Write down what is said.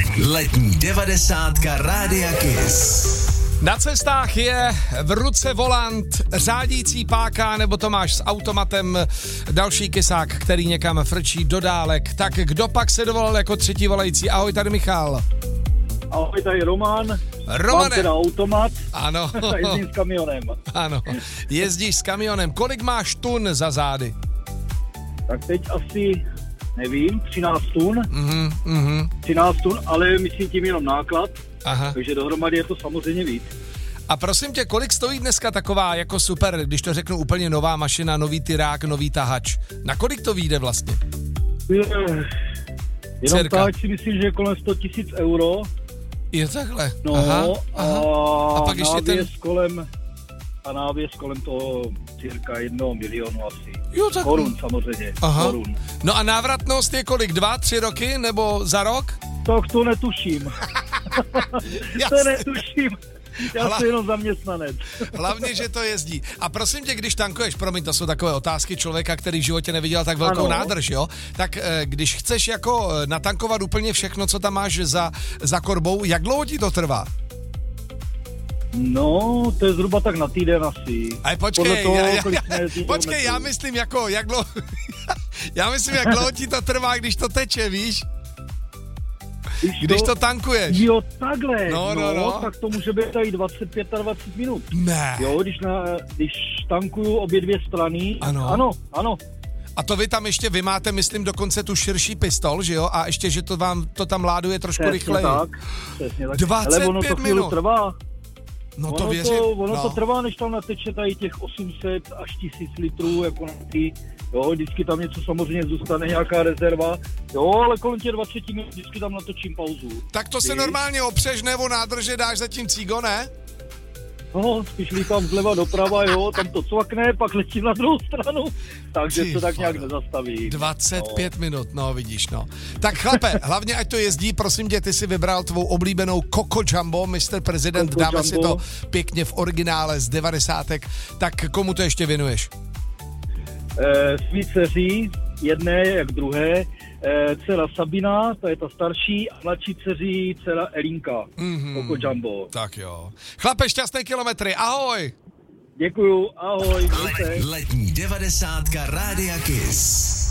Letní 90 Rádia Kiss. Na cestách je v ruce volant, řádící páka, nebo to máš s automatem, další kysák, který někam frčí do dálek. Tak kdo pak se dovolal jako třetí volající? Ahoj, tady Michal. Ahoj, tady Roman. Romane. Mám teda automat. Ano. Jezdím s kamionem. Ano, jezdíš s kamionem. Kolik máš tun za zády? Tak teď asi, nevím, 13 tun. 13 tun, ale myslím tím jenom náklad. Aha. Takže dohromady je to samozřejmě víc. A prosím tě, kolik stojí dneska taková jako super, když to řeknu úplně nová mašina, nový tyrák, nový tahač? Na kolik to vyjde vlastně? Jenom tak si myslím, že je kolem 100 000 euro. Je takhle? No aha. A pak ještě návěs kolem toho cirka 1 milionu asi. Jo, tak... Korun samozřejmě. Aha. Korun. No a návratnost je kolik? 2-3 roky nebo za rok? To netuším. To netuším. Já jsem jenom zaměstnanec. Hlavně, že to jezdí. A prosím tě, když tankuješ, promiň, to jsou takové otázky člověka, který v životě neviděl tak velkou nádrž, jo? Tak když chceš jako natankovat úplně všechno, co tam máš za korbou, jak dlouho ti to trvá? No, to je zhruba tak na týden asi. Ale počkej, já myslím jako, jak dlouho... já myslím, jak dlouho ti to trvá, když to teče, víš? Když to tankuješ. Jo, takhle. No. Tak to může být tady 25 minut. Ne. Jo, když tankuju obě dvě strany. Ano. Ano. A to vy máte, myslím, dokonce tu širší pistol, že jo? A ještě, že to tam láduje trošku rychleji. Přesně tak. 25 ale ono to minut. Trvá. No to věřím. Ono to trvá, než tam nateče tady těch 800 až 1000 litrů, jako na ty. Jo, vždycky tam něco samozřejmě zůstane, nějaká rezerva. Jo, ale kolem těch 20 minut vždycky tam natočím pauzu. Tak to se normálně opřeš nebo nádrže dáš zatím cígo, ne? No, spíš lítám zleva doprava, jo, tam to cvakne, pak letím na druhou stranu, takže to tak nějak nezastaví. 25 minut, no vidíš, no. Tak chlape, hlavně ať to jezdí, prosím tě, ty si vybral tvou oblíbenou Coco Jumbo, Mr. President, dáme si to pěkně v originále z 90. Tak komu to ještě věnuješ? Svý dceři, jedné jak druhé, dcera Sabina, to je ta starší, a mladší dceři dcera Elinka, Coco Jumbo. Tak jo. Chlape, šťastné kilometry, ahoj! Děkuju, ahoj. Letní 90 Rádia Kiss.